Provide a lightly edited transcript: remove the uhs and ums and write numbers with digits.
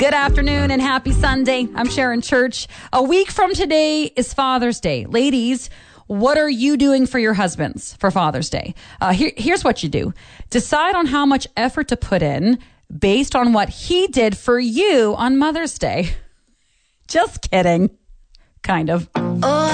Good afternoon and happy Sunday. I'm Sharon Church. A week from today is Father's Day. Ladies, what are you doing for your husbands for Father's Day? Here's what you do. Decide on how much effort to put in based on what he did for you on Mother's Day. Just kidding. Kind of.